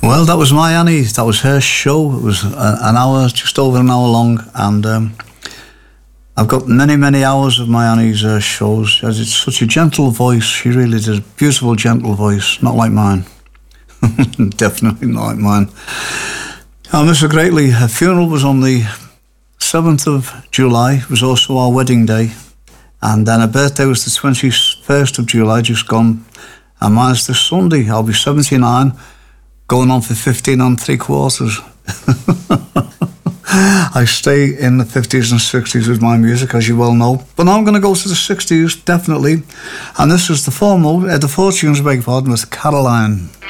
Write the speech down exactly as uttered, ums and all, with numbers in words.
Well, that was my Annie. That was her show. It was a, an hour, just over an hour long, and um, I've got many, many hours of my Annie's uh, shows. It's such a gentle voice. She really did. A beautiful, gentle voice. Not like mine. Definitely not like mine. I miss her greatly. Her funeral was on the seventh of July. It was also our wedding day. And then her birthday was the twenty-first of July, just gone. And mine's this Sunday. I'll be seventy-nine, going on for fifteen and three quarters. I stay in the fifties and sixties with my music, as you well know. But now I'm going to go to the sixties, definitely. And this is the formal, uh, the Fortunes, beg your pardon, with Caroline.